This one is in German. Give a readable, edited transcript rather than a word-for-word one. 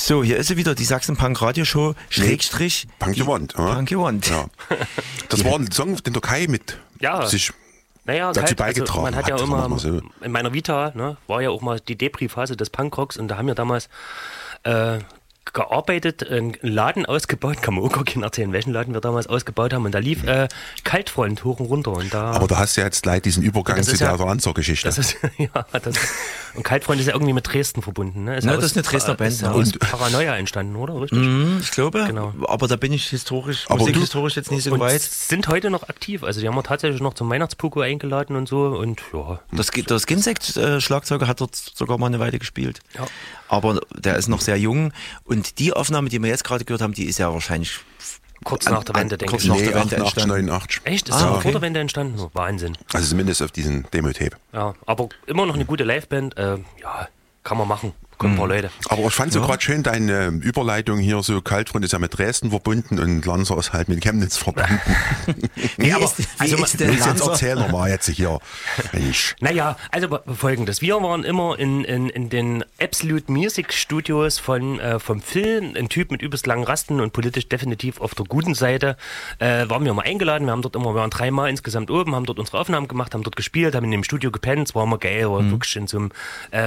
So, hier ist sie wieder, die Sachsen-Punk-Radio-Show, Schrägstrich. Punk-Gewand. Punk-Gewand. Ja. Das war ein Song, den der Kai mit sich dazu beigetragen man hat. Ja immer, in meiner Vita war ja auch mal die Depri-Phase des Punkrocks und da haben wir damals gearbeitet, einen Laden ausgebaut, kann man auch gar nicht erzählen, welchen Laden wir damals ausgebaut haben und da lief Kaltfront hoch und runter. Und aber da hast du ja jetzt gleich diesen Übergang zu der Lanzer-Geschichte. Und Kaltfront ist ja irgendwie mit Dresden verbunden. Ne? Das ist eine Dresdner Band. Ist aus Paranoia entstanden, oder? Richtig? Ich glaube, genau. Aber da bin ich historisch jetzt nicht so weit. Sind heute noch aktiv, also die haben wir tatsächlich noch zum Weihnachtspuko eingeladen und so und ja. Das Skinsect-Schlagzeuger hat dort sogar mal eine Weile gespielt. Ja. Aber der ist noch sehr jung und die Aufnahme, die wir jetzt gerade gehört haben, die ist ja wahrscheinlich kurz nach der Wende, denke ich. Kurz nach der Wende 88, 89. Echt? Ist das vor der Wende entstanden? Oh, Wahnsinn. Also zumindest auf diesen Demo-Tape. Ja, aber immer noch eine gute Liveband. Kann man machen. Kommen ein paar Leute. Aber ich fand so gerade schön deine Überleitung hier, so Kaltfront ist ja mit Dresden verbunden und Lanzer ist halt mit Chemnitz verbunden. Jetzt erzähl nochmal jetzt hier. Naja, also Folgendes. Wir waren immer in den Absolute Music Studios vom Film, ein Typ mit übelst langen Rasten und politisch definitiv auf der guten Seite, waren wir mal eingeladen. Wir waren 3 Mal insgesamt oben, haben dort unsere Aufnahmen gemacht, haben dort gespielt, haben in dem Studio gepennt. Es war immer geil, war wirklich in so einem